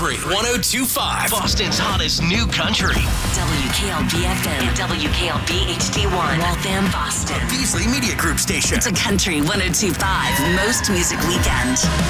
Country 102.5. Boston's hottest new country. WKLB FM and WKLB HD1. Waltham, Boston. Beasley Media Group station. It's a Country 102.5 Most Music Weekend.